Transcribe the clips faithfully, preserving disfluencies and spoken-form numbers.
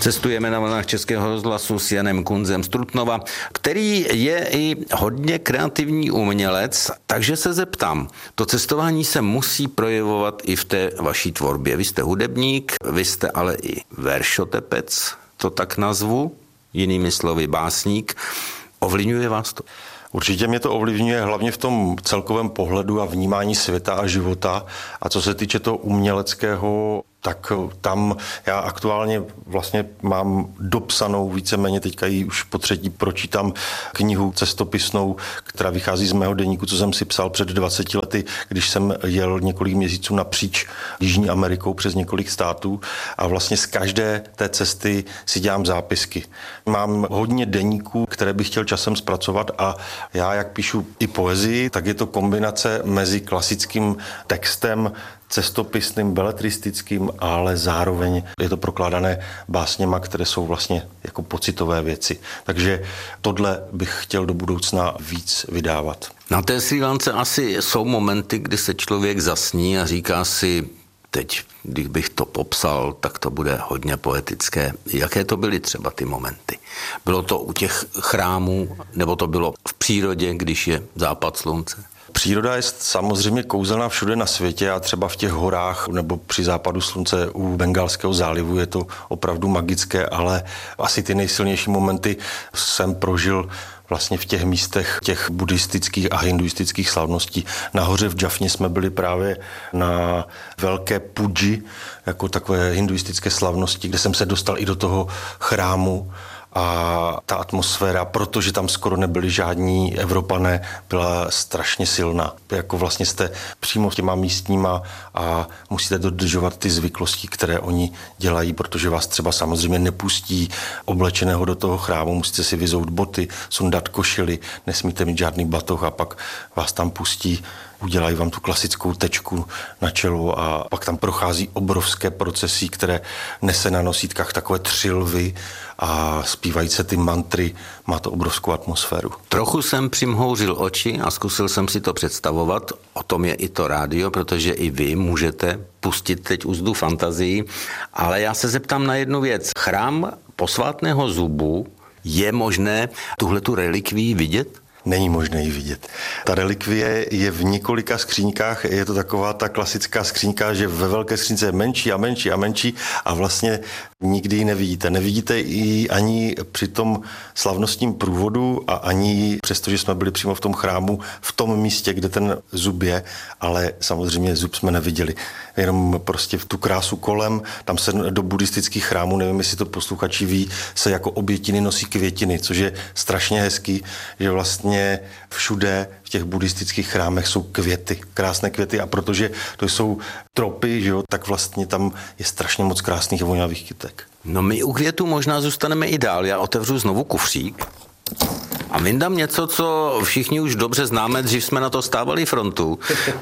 Cestujeme na vlnách Českého rozhlasu s Janem Kunzem z Trutnova, který je i hodně kreativní umělec, takže se zeptám, to cestování se musí projevovat i v té vaší tvorbě. Vy jste hudebník, vy jste ale i veršotepec, to tak nazvu, jinými slovy básník. Ovlivňuje vás to? Určitě mě to ovlivňuje hlavně v tom celkovém pohledu a vnímání světa a života. A co se týče toho uměleckého, tak tam já aktuálně vlastně mám dopsanou víceméně, teďka ji už po třetí pročítám knihu cestopisnou, která vychází z mého deníku, co jsem si psal před dvaceti lety, když jsem jel několik měsíců napříč Jižní Amerikou přes několik států a vlastně z každé té cesty si dělám zápisky. Mám hodně deníků, které bych chtěl časem zpracovat a já, jak píšu i poezii, tak je to kombinace mezi klasickým textem, cestopisným, beletristickým, ale zároveň je to prokládané básněma, které jsou vlastně jako pocitové věci. Takže tohle bych chtěl do budoucna víc vydávat. Na té Srí Lance asi jsou momenty, kdy se člověk zasní a říká si, teď, když bych to popsal, tak to bude hodně poetické. Jaké to byly třeba ty momenty? Bylo to u těch chrámů, nebo to bylo v přírodě, když je západ slunce? Příroda je samozřejmě kouzelná všude na světě a třeba v těch horách nebo při západu slunce u Bengálského zálivu je to opravdu magické, ale asi ty nejsilnější momenty jsem prožil vlastně v těch místech těch buddhistických a hinduistických slavností. Nahoře v Jaffně jsme byli právě na velké puji, jako takové hinduistické slavnosti, kde jsem se dostal i do toho chrámu. A ta atmosféra, protože tam skoro nebyli žádní Evropané, byla strašně silná. Jako vlastně jste přímo těma místníma a musíte dodržovat ty zvyklosti, které oni dělají, protože vás třeba samozřejmě nepustí oblečeného do toho chrámu, musíte si vyzout boty, sundat košily, nesmíte mít žádný batoh a pak vás tam pustí, udělají vám tu klasickou tečku na čelo a pak tam prochází obrovské procesy, které nese na nosítkách takové tři lvy a zpívají se ty mantry, má to obrovskou atmosféru. Trochu jsem přimhouřil oči a zkusil jsem si to představovat, o tom je i to rádio, protože i vy můžete pustit teď úzdu fantazii, ale já se zeptám na jednu věc. Chrám posvátného zubu, je možné tuhletu relikvii vidět? Není možné ji vidět. Ta relikvie je v několika skříňkách, je to taková ta klasická skříňka, že ve velké skřínce je menší a menší a menší a vlastně nikdy ji nevidíte. Nevidíte ji ani při tom slavnostním průvodu a ani přesto, že jsme byli přímo v tom chrámu, v tom místě, kde ten zub je, ale samozřejmě zub jsme neviděli. Jenom prostě v tu krásu kolem, tam se do buddhistických chrámů, nevím, jestli to posluchači ví, se jako obětiny nosí květiny, což je strašně hezký, že vlastně všude v těch buddhistických chrámech jsou květy, krásné květy a protože to jsou tropy, že jo, tak vlastně tam je strašně moc krásných a vonavých kytek. No my u květů možná zůstaneme i dál. Já otevřu znovu kufřík a vyndám něco, co všichni už dobře známe, dřív jsme na to stávali frontu.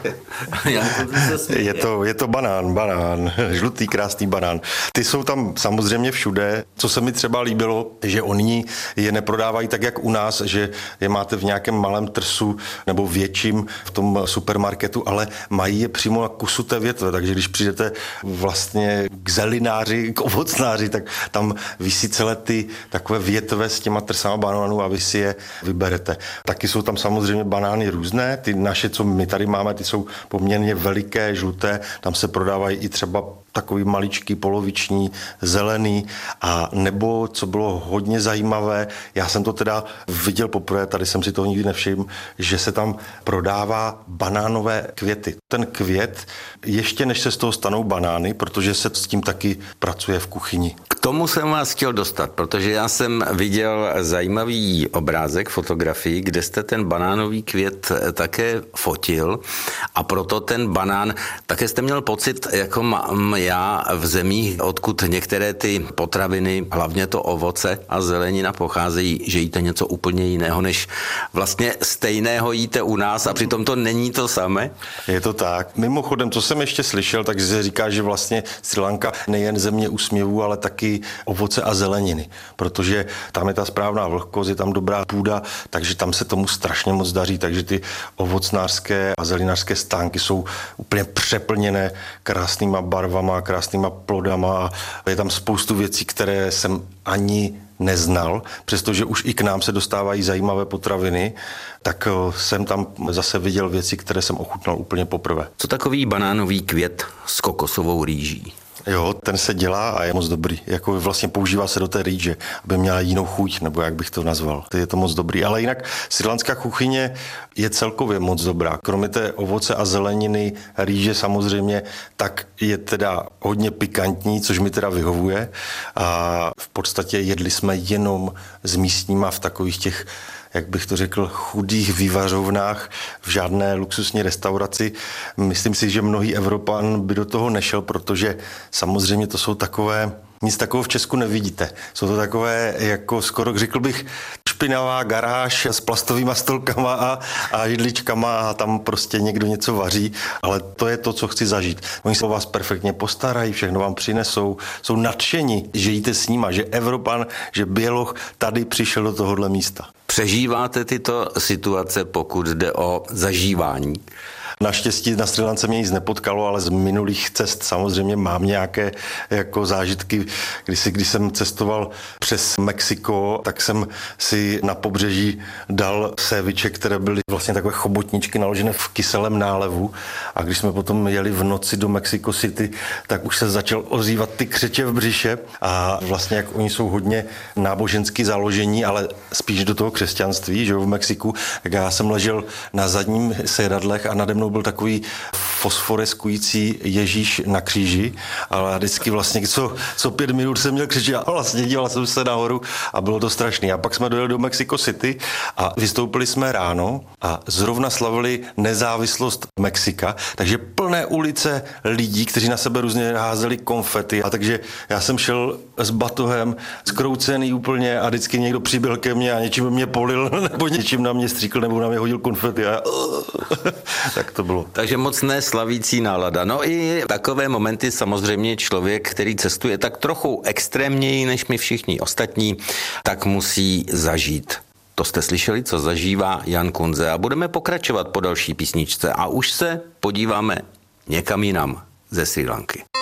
je, to, je to banán, banán, žlutý krásný banán. Ty jsou tam samozřejmě všude. Co se mi třeba líbilo, že oni je neprodávají tak, jak u nás, že je máte v nějakém malém trsu nebo větším v tom supermarketu, ale mají je přímo na kusu té větve, takže když přijdete vlastně k zelináři, k ovocnáři, tak tam visí celé ty takové větve s těma trsama banánů a vy si je vyberete. Taky jsou tam samozřejmě banány různé, ty naše, co my tady máme, ty jsou poměrně veliké, žluté, tam se prodávají i třeba takový maličký, poloviční, zelený a nebo, co bylo hodně zajímavé, já jsem to teda viděl poprvé, tady jsem si toho nikdy nevšiml, že se tam prodává banánové květy. Ten květ, ještě než se z toho stanou banány, protože se s tím taky pracuje v kuchyni. K tomu jsem vás chtěl dostat, protože já jsem viděl zajímavý obrázek, fotografii, kde jste ten banánový květ také fotil a proto ten banán, také jste měl pocit, jako mám já v zemích, odkud některé ty potraviny, hlavně to ovoce a zelenina pocházejí, že jíte něco úplně jiného, než vlastně stejného jíte u nás a přitom to není to samé? Je to tak. Mimochodem, co jsem ještě slyšel, tak se říká, že vlastně Srí Lanka nejen země úsměvů, ale taky ovoce a zeleniny, protože tam je ta správná vlhkost, je tam dobrá půda, takže tam se tomu strašně moc daří, takže ty ovocnářské a zelinářské stánky jsou úplně přeplněné krásnýma barvama, fruktama, krásnýma plodama. Je tam spoustu věcí, které jsem ani neznal, přestože už i k nám se dostávají zajímavé potraviny, tak jsem tam zase viděl věci, které jsem ochutnal úplně poprvé. Co takový banánový květ s kokosovou rýží? Jo, ten se dělá a je moc dobrý. Jako vlastně používá se do té rýže, aby měla jinou chuť, nebo jak bych to nazval. To je to moc dobrý. Ale jinak srílanská kuchyně je celkově moc dobrá. Kromě té ovoce a zeleniny, rýže samozřejmě, tak je teda hodně pikantní, což mi teda vyhovuje. A v podstatě jedli jsme jenom s místníma v takových těch, jak bych to řekl, chudých vývařovnách, v žádné luxusní restauraci. Myslím si, že mnohý Evropan by do toho nešel, protože samozřejmě to jsou takové, nic takového v Česku nevidíte. Jsou to takové, jako skoro řekl bych, špinavá garáž s plastovýma stolkama a, a židličkama a tam prostě někdo něco vaří, ale to je to, co chci zažít. Oni se o vás perfektně postarají, všechno vám přinesou, jsou nadšení, že jíte s nima, že Evropan, že Běloch tady přišel do tohohle místa. Přežíváte tyto situace, pokud jde o zažívání? Naštěstí na Srí Lance mě nic nepotkalo, ale z minulých cest samozřejmě mám nějaké jako zážitky. Když, si, když jsem cestoval přes Mexiko, tak jsem si na pobřeží dal séviče, které byly vlastně takové chobotničky naložené v kyselém nálevu. A když jsme potom jeli v noci do Mexico City, tak už se začal ozývat ty křeče v břiše. A vlastně jak oni jsou hodně nábožensky založení, ale spíš do toho křesťanství, že jo, v Mexiku, tak já jsem ležel na zadním sedadlech a nade mnou byl takový fosforeskující Ježíš na kříži, ale vždycky vlastně co, co pět minut jsem měl křičet a vlastně díval jsem se nahoru a bylo to strašný. A pak jsme dojeli do Mexico City a vystoupili jsme ráno a zrovna slavili nezávislost Mexika, takže plné ulice lidí, kteří na sebe různě házeli konfety. A takže já jsem šel s batohem, skroucený úplně a vždycky někdo přibyl ke mně a něčím mě polil nebo něčím na mě stříkl nebo na mě hodil konfety a já, tak to bylo. Takže moc neslavící nálada. No i takové momenty samozřejmě člověk, který cestuje tak trochu extrémněji než my všichni ostatní, tak musí zažít. To jste slyšeli, co zažívá Jan Kunze a budeme pokračovat po další písničce a už se podíváme někam jinam ze Srí Lanky.